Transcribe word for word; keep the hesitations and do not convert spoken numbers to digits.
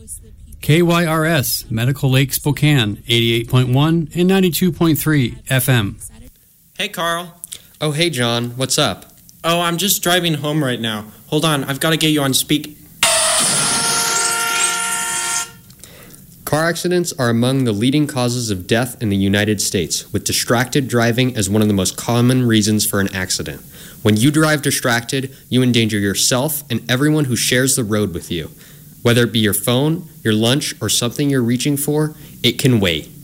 K Y R S, Medical Lake Spokane, eighty-eight point one and ninety-two point three F M. Hey, Carl. Oh, hey, John. What's up? Oh, I'm just driving home right now. Hold on, I've got to get you on speak. Car accidents are among the leading causes of death in the United States, with distracted driving as one of the most common reasons for an accident. When you drive distracted, you endanger yourself and everyone who shares the road with you. Whether it be your phone, your lunch, or something you're reaching for, it can wait.